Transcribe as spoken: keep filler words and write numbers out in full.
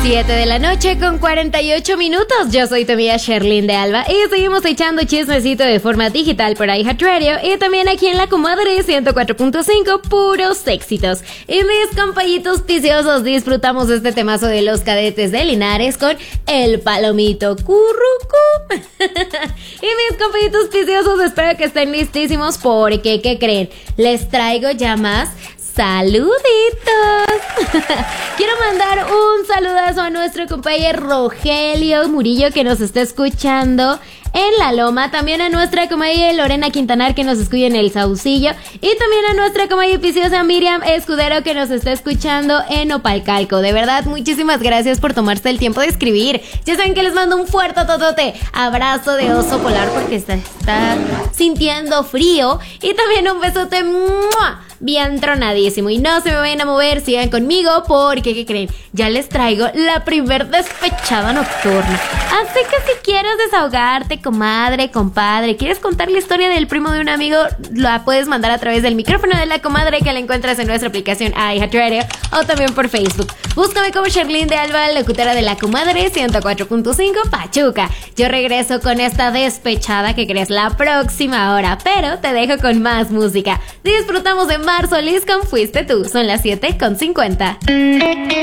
siete de la noche con cuarenta y ocho minutos. Yo soy tu amiga Sherlyn de Alba y seguimos echando chismecito de forma digital por iHeartRadio y también aquí en La Comadre ciento cuatro punto cinco, puros éxitos. Y mis compañitos piciosos, disfrutamos de este temazo de los Cadetes de Linares con El Palomito Currucú. Y mis compañitos piciosos, espero que estén listísimos porque, ¿qué creen? Les traigo ya más saluditos. Quiero mandar un saludazo a nuestro compañero Rogelio Murillo, que nos está escuchando en La Loma, también a nuestra comadre Lorena Quintanar, que nos escucha en El Saucillo, y también a nuestra comadre piciosa Miriam Escudero, que nos está escuchando en Opalcalco. De verdad, muchísimas gracias por tomarse el tiempo de escribir. Ya saben que les mando un fuerte totote abrazo de oso polar porque está, está sintiendo frío, y también un besote ¡mua! Bien tronadísimo. Y no se me vayan a mover, sigan conmigo porque, ¿qué creen? Ya les traigo la primer despechada nocturna. Así que si quieres desahogarte, comadre, compadre, quieres contar la historia del primo de un amigo, la puedes mandar a través del micrófono de La Comadre, que la encuentras en nuestra aplicación iHeartRadio o también por Facebook. Búscame como Sherlyn de Alba, locutora de La Comadre ciento cuatro punto cinco Pachuca. Yo regreso con esta despechada que crees la próxima hora, pero te dejo con más música. Disfrutamos de Mar Solís con Fuiste Tú. Son las siete con cincuenta.